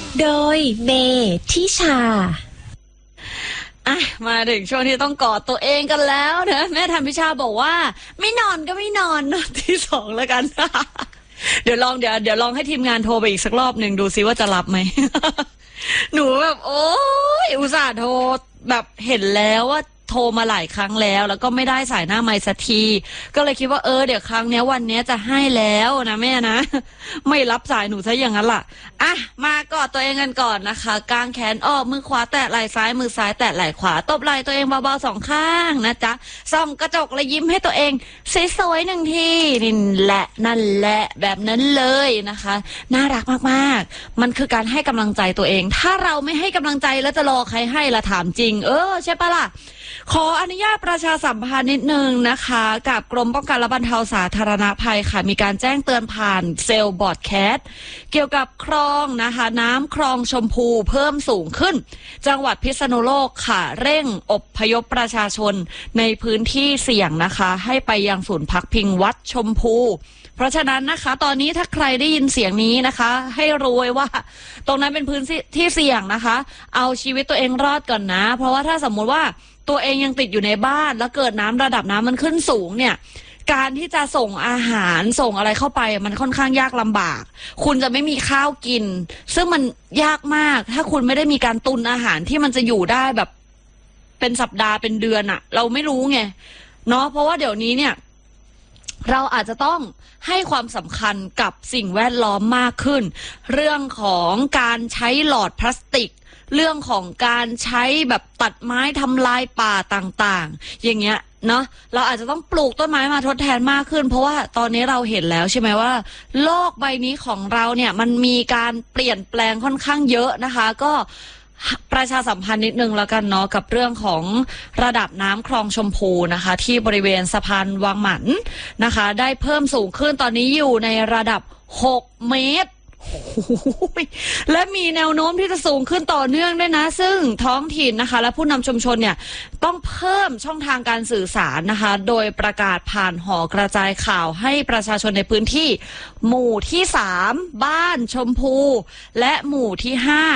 โดยเมทิชามาถึงช่วงที่ต้องกอดตัวเองกันแล้วนะแม่ธรรมพิชาบอกว่าไม่นอนก็ไม่นอนที่สองแล้วกัน เดี๋ยวลองให้ทีมงานโทรไปอีกสักรอบหนึ่งดูซิว่าจะรับไหม หนูแบบโอ้ยอุตส่าห์โทรแบบเห็นแล้วว่าโทรมาหลายครั้งแล้วก็ไม่ได้สายหน้าไมค์สักทีก็เลยคิดว่าเดี๋ยวครั้งนี้วันนี้จะให้แล้วนะแม่นะ ไม่รับสายหนูซะอย่างนั้นล่ะมากอดตัวเองกันก่อนนะคะกางแขนออกมือขวาแตะไหล่ซ้ายมือซ้ายแตะไหล่ขวาตบไหล่ตัวเองเบาๆสองข้างนะจ๊ะส่องกระจกและยิ้มให้ตัวเองสวยๆหนึ่งทีนั่นแหละแบบนั้นเลยนะคะน่ารักมากๆมันคือการให้กำลังใจตัวเองถ้าเราไม่ให้กำลังใจแล้วจะรอใครให้ล่ะถามจริงใช่ปะล่ะขออนุญาตประชาสัมพันธ์นิดนึงนะคะกับกรมป้องกันและบรรเทาสาธารณภัยค่ะมีการแจ้งเตือนผ่านเซลล์บอร์ดแคสต์เกี่ยวกับคลองนะคะน้ำคลองชมพูเพิ่มสูงขึ้นจังหวัดพิษณุโลกค่ะเร่งอพยพประชาชนในพื้นที่เสี่ยงนะคะให้ไปยังศูนย์พักพิงวัดชมพูเพราะฉะนั้นนะคะตอนนี้ถ้าใครได้ยินเสียงนี้นะคะให้รู้ไว้ว่าตรงนั้นเป็นพื้นที่เสี่ยงนะคะเอาชีวิตตัวเองรอดก่อนนะเพราะว่าถ้าสมมุติว่าตัวเองยังติดอยู่ในบ้านแล้วเกิดระดับน้ำมันขึ้นสูงเนี่ยการที่จะส่งอาหารส่งอะไรเข้าไปมันค่อนข้างยากลำบากคุณจะไม่มีข้าวกินซึ่งมันยากมากถ้าคุณไม่ได้มีการตุนอาหารที่มันจะอยู่ได้แบบเป็นสัปดาห์เป็นเดือนอะเราไม่รู้ไงเนาะเพราะว่าเดี๋ยวนี้เนี่ยเราอาจจะต้องให้ความสำคัญกับสิ่งแวดล้อมมากขึ้นเรื่องของการใช้หลอดพลาสติกเรื่องของการใช้แบบตัดไม้ทำลายป่าต่างๆอย่างเงี้ยเนาะเราอาจจะต้องปลูกต้นไม้มาทดแทนมากขึ้นเพราะว่าตอนนี้เราเห็นแล้วใช่ไหมว่าโลกใบนี้ของเราเนี่ยมันมีการเปลี่ยนแปลงค่อนข้างเยอะนะคะก็ประชาสัมพันธ์นิดนึงแล้วกันเนาะกับเรื่องของระดับน้ำคลองชมพูนะคะที่บริเวณสะพานวังหมันนะคะได้เพิ่มสูงขึ้นตอนนี้อยู่ในระดับ6 เมตรและมีแนวโน้มที่จะสูงขึ้นต่อเนื่องด้วยนะซึ่งท้องถิ่นนะคะและผู้นำชุมชนเนี่ยต้องเพิ่มช่องทางการสื่อสารนะคะโดยประกาศผ่านหอกระจายข่าวให้ประชาชนในพื้นที่หมู่ที่3บ้านชมพูและหมู่ที่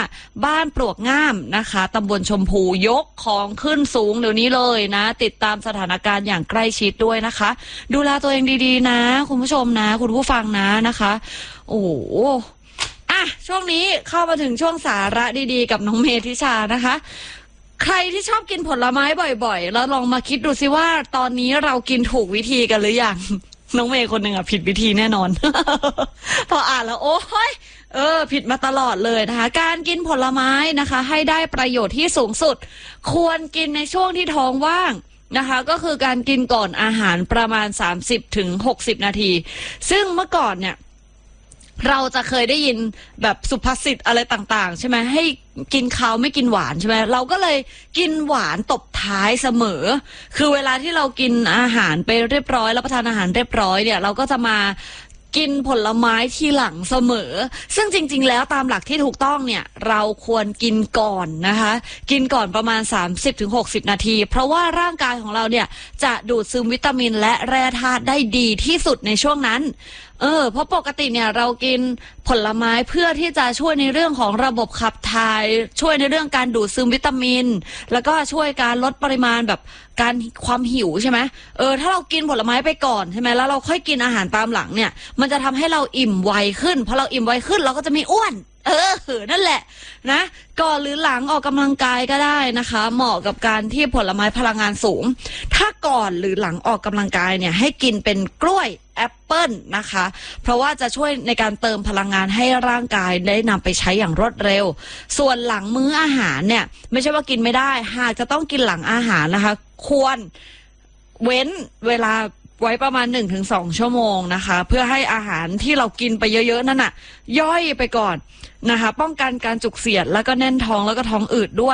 5บ้านปลวกง่ามนะคะตำบลชมพูยกของขึ้นสูงเดี๋ยวนี้เลยนะติดตามสถานการณ์อย่างใกล้ชิดด้วยนะคะดูแลตัวเองดีๆนะคุณผู้ชมนะคุณผู้ฟังนะคะโอ้โหช่วงนี้เข้ามาถึงช่วงสาระดีๆกับน้องเมธิชานะคะใครที่ชอบกินผลไม้บ่อยๆแล้วลองมาคิดดูสิว่าตอนนี้เรากินถูกวิธีกันหรือยังน้องเมย์คนหนึ่งผิดวิธีแน่นอน พออ่านแล้วโอ้ยผิดมาตลอดเลยนะคะการกินผลไม้นะคะให้ได้ประโยชน์ที่สูงสุดควรกินในช่วงที่ท้องว่างนะคะก็คือการกินก่อนอาหารประมาณ30-60 นาทีซึ่งเมื่อก่อนเนี่ยเราจะเคยได้ยินแบบสุภาษิตอะไรต่างๆใช่ไหมให้กินข้าวไม่กินหวานใช่ไหมเราก็เลยกินหวานตบท้ายเสมอคือเวลาที่เรากินอาหารไปเรียบร้อยรับประทานอาหารเรียบร้อยเนี่ยเราก็จะมากินผลไม้ทีหลังเสมอซึ่งจริงๆแล้วตามหลักที่ถูกต้องเนี่ยเราควรกินก่อนนะคะกินก่อนประมาณ30-60 นาทีเพราะว่าร่างกายของเราเนี่ยจะดูดซึมวิตามินและแร่ธาตุได้ดีที่สุดในช่วงนั้นเพราะปกติเนี่ยเรากินผลไม้เพื่อที่จะช่วยในเรื่องของระบบขับถ่ายช่วยในเรื่องการดูดซึมวิตามินแล้วก็ช่วยการลดปริมาณแบบการความหิวใช่ไหมถ้าเรากินผลไม้ไปก่อนใช่ไหมแล้วเราค่อยกินอาหารตามหลังเนี่ยมันจะทำให้เราอิ่มไวขึ้นพอเราอิ่มไวขึ้นเราก็จะไม่อ้วนนั่นแหละนะก่อนหรือหลังออกกำลังกายก็ได้นะคะเหมาะกับการที่ผลไม้พลังงานสูงถ้าก่อนหรือหลังออกกำลังกายเนี่ยให้กินเป็นกล้วยแอปเปิ้ลนะคะเพราะว่าจะช่วยในการเติมพลังงานให้ร่างกายได้นำไปใช้อย่างรวดเร็วส่วนหลังมื้ออาหารเนี่ยไม่ใช่ว่ากินไม่ได้หากจะต้องกินหลังอาหารนะคะควรเว้นเวลาไว้ประมาณ 1-2 ชั่วโมงนะคะเพื่อให้อาหารที่เรากินไปเยอะๆนั่นน่ะย่อยไปก่อนนะคะป้องกันการจุกเสียดแล้วก็แน่นท้องแล้วก็ท้องอืดด้วย